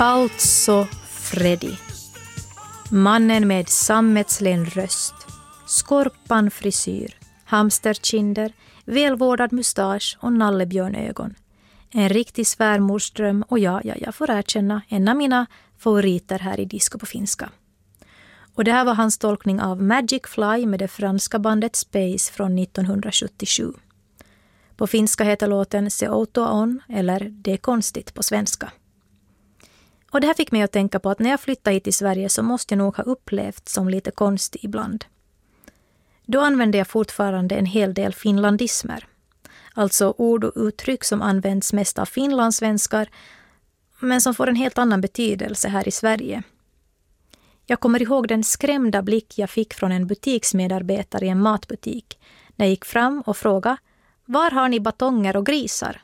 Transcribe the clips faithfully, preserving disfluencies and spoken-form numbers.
Alltså Freddy. Mannen med sammetslen röst, skorpan frisyr, hamsterkinder, välvårdad mustasch och nallebjörnögon. En riktig svärmorsdröm och ja, ja, jag får erkänna en av mina favoriter här i disco på finska. Och det här var hans tolkning av Magic Fly med det franska bandet Space från nittonhundrasjuttiosju. På finska heter låten Se auto on eller Det är konstigt på svenska. Och det här fick mig att tänka på att när jag flyttade hit till Sverige så måste jag nog ha upplevt som lite konstig ibland. Då använde jag fortfarande en hel del finlandismer. Alltså ord och uttryck som används mest av finlandssvenskar men som får en helt annan betydelse här i Sverige. Jag kommer ihåg den skrämda blick jag fick från en butiksmedarbetare i en matbutik när jag gick fram och frågade: var har ni batonger och grisar?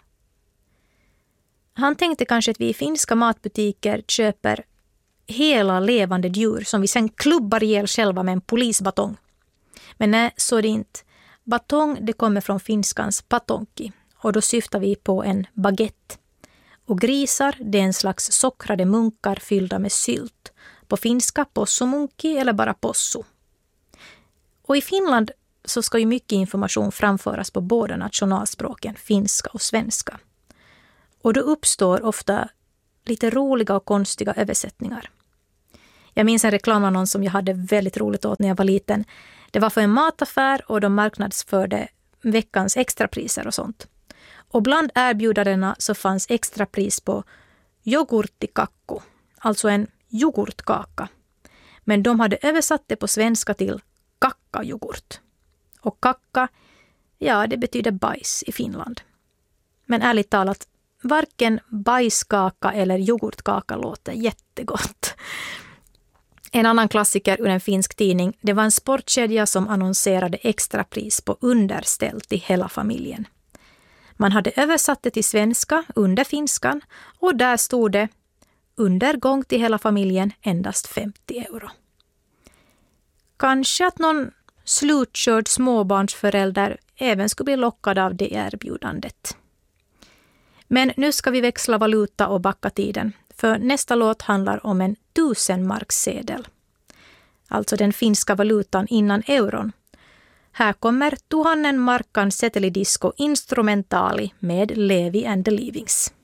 Han tänkte kanske att vi i finska matbutiker köper hela levande djur som vi sen klubbar ihjäl själva med en polisbatong. Men nej, så är det inte. Batong det kommer från finskans patonki och då syftar vi på en baguette. Och grisar det är en slags sockrade munkar fyllda med sylt. På finska possumunki eller bara possu. Och i Finland så ska ju mycket information framföras på båda nationalspråken, finska och svenska. Och då uppstår ofta lite roliga och konstiga översättningar. Jag minns en reklamannons som jag hade väldigt roligt åt när jag var liten. Det var för en mataffär och de marknadsförde veckans extrapriser och sånt. Och bland erbjudandena så fanns extrapris på yoghurtikakku, alltså en yoghurtkaka. Men de hade översatt det på svenska till kakkayoghurt. Och kakka, ja det betyder bajs i Finland. Men ärligt talat, varken bajskaka eller yoghurtkaka låter jättegott. En annan klassiker ur en finsk tidning, det var en sportkedja som annonserade extrapris på underställ till hela familjen. Man hade översatt det till svenska under finskan och där stod det undergång till hela familjen endast femtio euro. Kanske att någon slutkörd småbarnsförälder även skulle bli lockad av det erbjudandet. Men nu ska vi växla valuta och backa tiden, för nästa låt handlar om en tusenmarkssedel. Alltså den finska valutan innan euron. Här kommer tuhannen markan setelidisco instrumentali med Levi and the Leavings.